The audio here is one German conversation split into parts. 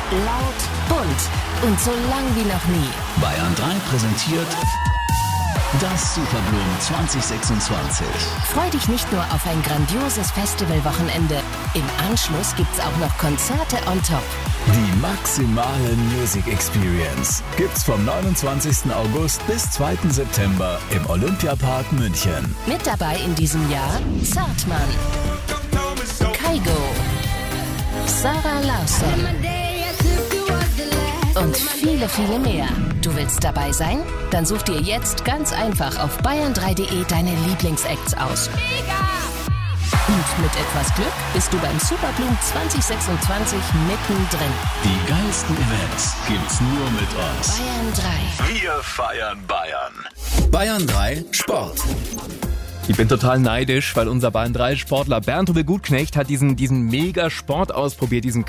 Laut, bunt und so lang wie noch nie. Bayern 3 präsentiert das Superblumen 2026. Freu dich nicht nur auf ein grandioses Festivalwochenende. Im Anschluss gibt's auch noch Konzerte on top. Die maximale Music Experience gibt's vom 29. August bis 2. September im Olympiapark München. Mit dabei in diesem Jahr Zartmann, Kygo, Sarah Larsson und viele, viele mehr. Du willst dabei sein? Dann such dir jetzt ganz einfach auf bayern3.de deine Lieblingsacts aus. Und mit etwas Glück bist du beim Superblumen 2026 mittendrin. Die geilsten Events gibt's nur mit uns. Bayern 3. Wir feiern Bayern. Bayern 3 Sport. Ich bin total neidisch, weil unser Bayern 3 Sportler Bernd-Uwe Gutknecht hat diesen mega Sport ausprobiert, diesen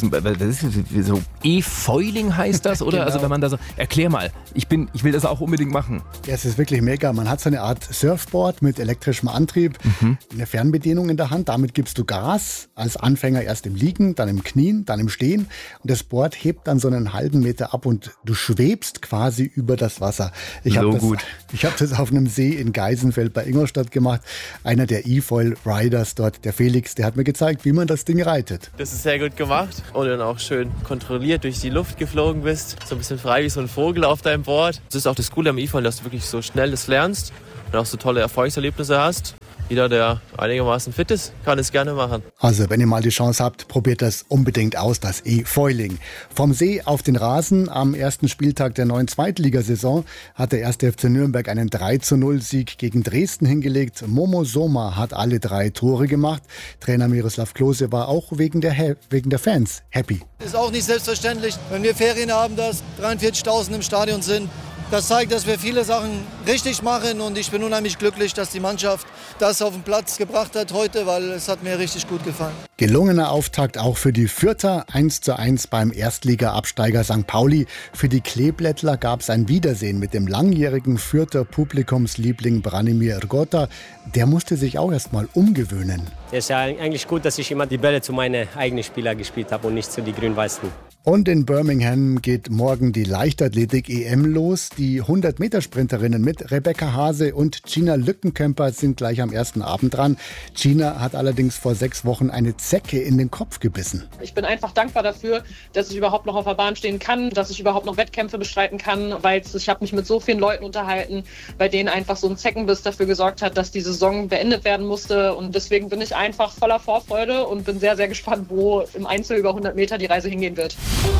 so E-Foiling heißt das, oder? Genau. Also wenn man da so, erklär mal, ich will das auch unbedingt machen. Ja, es ist wirklich mega. Man hat so eine Art Surfboard mit elektrischem Antrieb, eine Fernbedienung in der Hand. Damit gibst du Gas, als Anfänger erst im Liegen, dann im Knien, dann im Stehen. Und das Board hebt dann so einen halben Meter ab und du schwebst quasi über das Wasser. Ich habe das auf einem See in Geisenfeld bei Ingolstadt gemacht. Einer der E-Foil-Riders dort, der Felix, der hat mir gezeigt, wie man das Ding reitet. Das ist sehr gut gemacht und dann auch schön kontrolliert durch die Luft geflogen bist. So ein bisschen frei wie so ein Vogel auf deinem Board. Das ist auch das Coole am E-Foil, dass du wirklich so schnell das lernst und auch so tolle Erfolgserlebnisse hast. Jeder, der einigermaßen fit ist, kann es gerne machen. Also, wenn ihr mal die Chance habt, probiert das unbedingt aus, das E-Foiling. Vom See auf den Rasen am ersten Spieltag der neuen Zweitligasaison hat der 1. FC Nürnberg einen 3:0-Sieg gegen Dresden hingelegt. Momo Soma hat alle 3 Tore gemacht. Trainer Miroslav Klose war auch wegen der Fans happy. Ist auch nicht selbstverständlich, wenn wir Ferien haben, dass 43.000 im Stadion sind. Das zeigt, dass wir viele Sachen richtig machen und ich bin unheimlich glücklich, dass die Mannschaft das auf den Platz gebracht hat heute, weil es hat mir richtig gut gefallen. Gelungener Auftakt auch für die Fürther, 1:1 beim Erstliga-Absteiger St. Pauli. Für die Kleeblättler gab es ein Wiedersehen mit dem langjährigen Fürther Publikumsliebling Branimir Rgota. Der musste sich auch erst mal umgewöhnen. Es ist ja eigentlich gut, dass ich immer die Bälle zu meinen eigenen Spielern gespielt habe und nicht zu den Grün-Weißen. Und in Birmingham geht morgen die Leichtathletik-EM los. Die 100-Meter-Sprinterinnen mit Rebecca Hase und Gina Lückenkämper sind gleich am ersten Abend dran. Gina hat allerdings vor 6 Wochen eine Zecke in den Kopf gebissen. Ich bin einfach dankbar dafür, dass ich überhaupt noch auf der Bahn stehen kann, dass ich überhaupt noch Wettkämpfe bestreiten kann, weil ich habe mich mit so vielen Leuten unterhalten, bei denen einfach so ein Zeckenbiss dafür gesorgt hat, dass die Saison beendet werden musste. Und deswegen bin ich einfach voller Vorfreude und bin sehr, sehr gespannt, wo im Einzel über 100 Meter die Reise hingehen wird.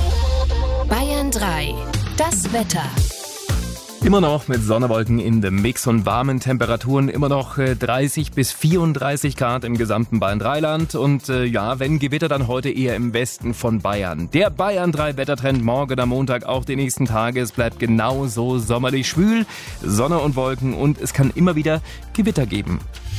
Bayern 3. Das Wetter. Immer noch mit Sonnenwolken in dem Mix und warmen Temperaturen, immer noch 30 bis 34 Grad im gesamten Bayern 3-Land und wenn Gewitter, dann heute eher im Westen von Bayern. Der Bayern 3 Wettertrend morgen am Montag auch die nächsten Tage. Es bleibt genauso sommerlich schwül, Sonne und Wolken und es kann immer wieder Gewitter geben.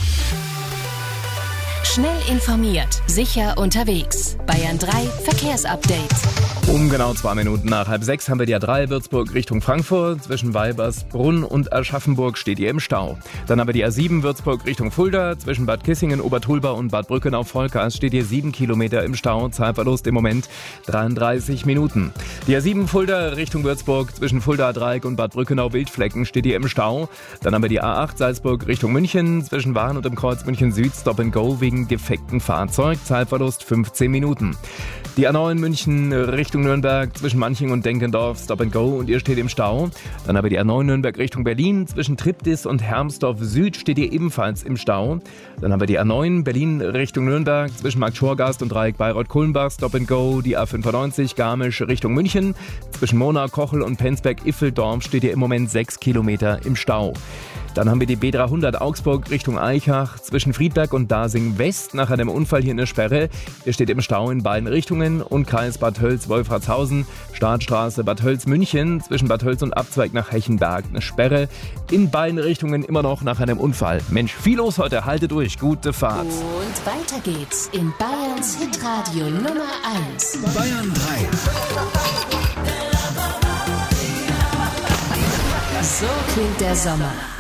Schnell informiert, sicher unterwegs. Bayern 3 Verkehrsupdate. Um genau 2 Minuten nach 5:30 haben wir die A3 Würzburg Richtung Frankfurt. Zwischen Weibersbrunn und Aschaffenburg steht ihr im Stau. Dann haben wir die A7 Würzburg Richtung Fulda. Zwischen Bad Kissingen, Obertulba und Bad Brückenau-Volkars steht ihr 7 Kilometer im Stau. Zeitverlust im Moment 33 Minuten. Die A7 Fulda Richtung Würzburg. Zwischen Fulda-Dreieck und Bad Brückenau-Wildflecken steht ihr im Stau. Dann haben wir die A8 Salzburg Richtung München. Zwischen Waren und dem Kreuz München Süd Stop and Go wegen defekten Fahrzeug. Zeitverlust 15 Minuten. Die A9 München Richtung Nürnberg, zwischen Manching und Denkendorf, Stop and Go und ihr steht im Stau. Dann haben wir die A9 Nürnberg Richtung Berlin, zwischen Triptis und Hermsdorf Süd steht ihr ebenfalls im Stau. Dann haben wir die A9 Berlin Richtung Nürnberg, zwischen Markt Schorgast und Dreieck Bayreuth-Kulmbach, Stop and Go. Die A95 Garmisch Richtung München, zwischen Mona, Kochel und Penzberg-Iffeldorf steht ihr im Moment 6 Kilometer im Stau. Dann haben wir die B300 Augsburg Richtung Eichach, zwischen Friedberg und Dasing West nach einem Unfall hier eine Sperre. Ihr steht im Stau in beiden Richtungen und Kreis Bad Hölz-Wolfratshausen, Startstraße Bad Hölz-München, zwischen Bad Hölz und Abzweig nach Hechenberg eine Sperre. In beiden Richtungen immer noch nach einem Unfall. Mensch, viel los heute, haltet durch, gute Fahrt. Und weiter geht's in Bayerns Hitradio Nummer 1. Bayern 3. So klingt der Sommer.